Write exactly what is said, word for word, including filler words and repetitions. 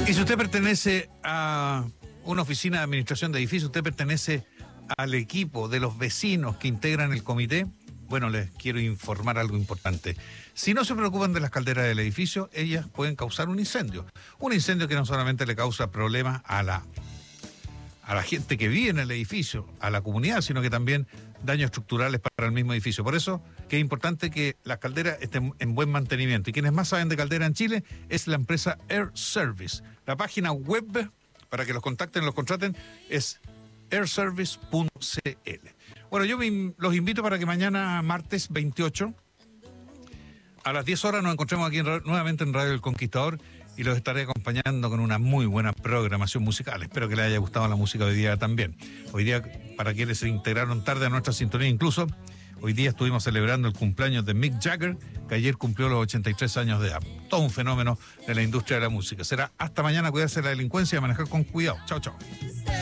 Y si usted pertenece a una oficina de administración de edificios, usted pertenece al equipo de los vecinos que integran el comité, bueno, les quiero informar algo importante. Si no se preocupan de las calderas del edificio, ellas pueden causar un incendio. Un incendio que no solamente le causa problemas a la, a la gente que vive en el edificio, a la comunidad, sino que también daños estructurales para el mismo edificio. Por eso que es importante que las calderas estén en buen mantenimiento. Y quienes más saben de caldera en Chile es la empresa Air Service. La página web para que los contacten, los contraten, es air service punto c l. Bueno, yo me, los invito para que mañana, martes veintiocho, a las diez horas nos encontremos aquí en, nuevamente en Radio El Conquistador y los estaré acompañando con una muy buena programación musical. Espero que les haya gustado la música hoy día también. Hoy día, para quienes se integraron tarde a nuestra sintonía, incluso, hoy día estuvimos celebrando el cumpleaños de Mick Jagger, que ayer cumplió los ochenta y tres años de edad. Todo un fenómeno de la industria de la música. Será hasta mañana, cuidarse de la delincuencia y manejar con cuidado. Chao, chao.